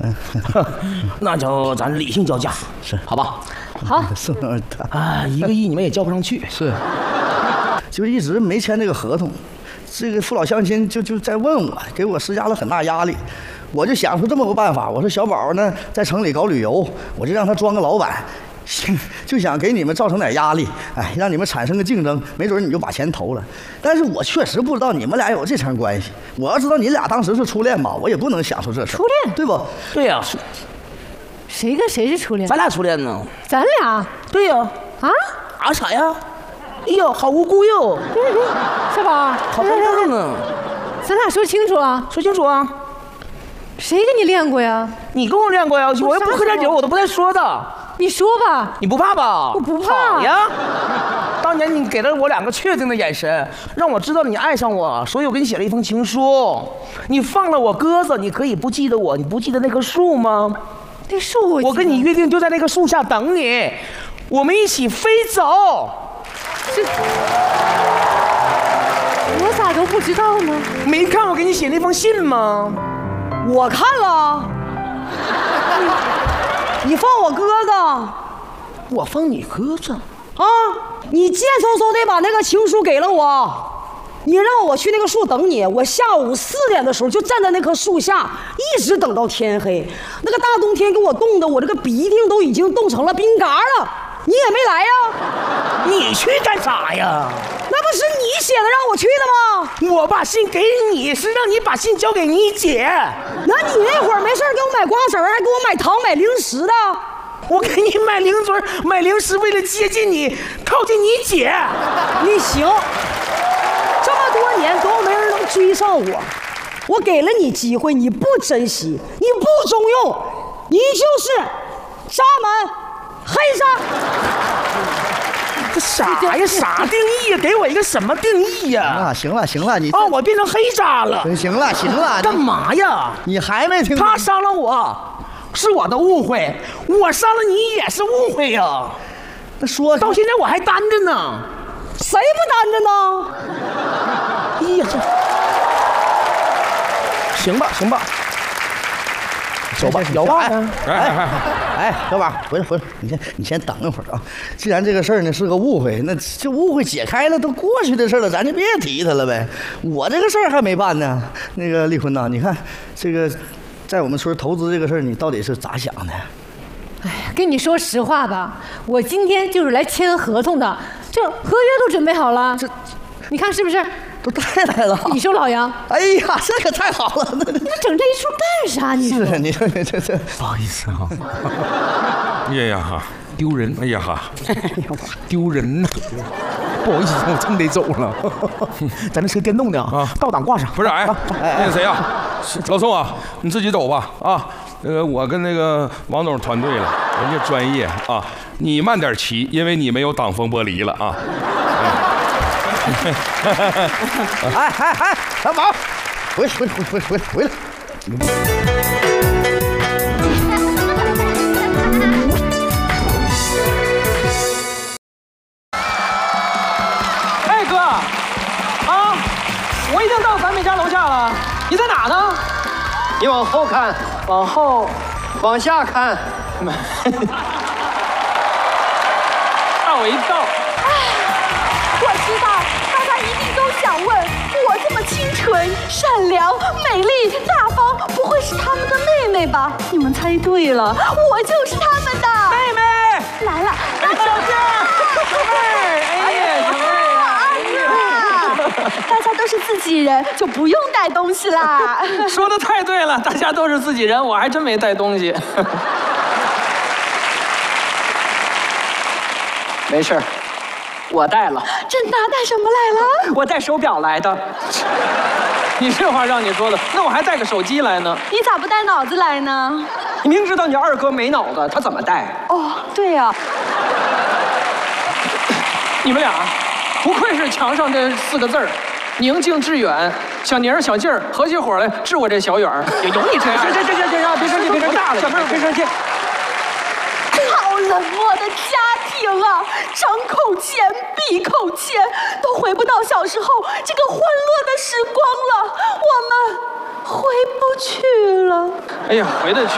那就咱理性交价， 是好吧？ 好， 啊，1个亿你们也交不上去， 是，就一直没签这个合同。这个父老乡亲就在问我，给我施加了很大压力。我就想出这么个办法，我说小宝呢在城里搞旅游，我就让他装个老板。就想给你们造成点压力，哎，让你们产生个竞争，没准你就把钱投了。但是我确实不知道你们俩有这层关系。我要知道你俩当时是初恋吧，我也不能想出这事。 初恋， 对不？ 对呀， 谁跟谁是初恋？ 咱俩初恋呢？ 咱俩？ 对呀。 啊啥呀？哎呦，好无辜哟！ 小宝， 好尴尬呢。 咱俩说清楚啊！ 说清楚啊！ 谁跟你练过呀？ 你跟我练过呀？我要不喝点酒，我都不带说的。 你说吧， 你不怕吧？ 我不怕。 好呀，当年你给了我2个确定的眼神，让我知道你爱上我，所以我给你写了一封情书。你放了我鸽子，你可以不记得我？你不记得那棵树吗？ 那树我跟你约定就在那个树下等你，我们一起飞走。 这我咋都不知道呢？ 没看我给你写那封信吗？ 我看了。你放我鸽子， 我放你鸽子啊！你贱嗖嗖的把那个情书给了我，你让我去那个树等你。我下午4点的时候就站在那棵树下，一直等到天黑。那个大冬天给我冻的，我这个鼻涕都已经冻成了冰嘎了。你也没来呀？ 你去干啥呀？ 那不是你写的让我去的吗？ 我把信给你是让你把信交给你姐。 那你那会儿没事给我买瓜子儿，还给我买糖买零食的。 我给你买零嘴买零食，为了接近你，靠近你姐。 你行，这么多年都没人能追上我，我给了你机会，你不珍惜，你不中用，你就是渣男黑渣。 这啥呀？啥定义呀？给我一个什么定义呀？ 行了，你我变成黑渣了。 行了， 干嘛呀？ 你还没听？ 他伤了我，是我的误会；我伤了你也是误会呀。 那说到现在我还单着呢， 谁不单着呢？ 哎呀，这行吧，走吧，摇吧。 哎，小宝，回来，你先等一会儿啊。既然这个事儿呢是个误会，那这误会解开了，都过去的事了，咱就别提它了呗。我这个事儿还没办呢。那个丽坤呐，你看这个在我们村投资这个事儿，你到底是咋想的？ 哎呀，跟你说实话吧，我今天就是来签合同的，这合约都准备好了。你看是不是？ 都带来了。 你说老杨？ 哎呀，这可太好了！ 你整这一出干啥？你说？ 是，你说这。 不好意思啊。哎呀哈，丢人！哎呀哈，丢人呐！不好意思，我真得走了。 咱这车电动的啊，倒档挂上。 不是，那个谁啊，老宋啊，你自己走吧啊。我跟那个王总团队了，人家专业啊。你慢点骑，因为你没有挡风玻璃了啊。 小宝，回来。 哎哥，我已经到咱们家楼下了，你在哪呢？ 你往后看，往后，往下看。 吓我一跳。 我知道大家一定都想问，我这么清纯、善良、美丽、大方，不会是他们的妹妹吧？你们猜对了，我就是他们的妹妹。 来了， 小姐，小妹，哎呀，小妹， 哎呀，大家都是自己人，就不用带东西啦。 说的太对了，大家都是自己人，我还真没带东西。没事，我带了。 真的？带什么来了？ 我带手表来的。你这话让你说的，那我还带个手机来呢。 你咋不带脑子来呢？ 你明知道你二哥没脑子，他怎么带？ 哦，对呀。 你们俩，不愧是墙上这4个字儿，宁静致远。小宁儿、小静儿合起伙来治我这小远儿，有你这样？行，别生气，别生气，小妹儿别生气。 好冷漠的家庭啊，张口钱闭口钱，都回不到小时候这个欢乐的时光了，我们回不去了。 哎呀，回得去。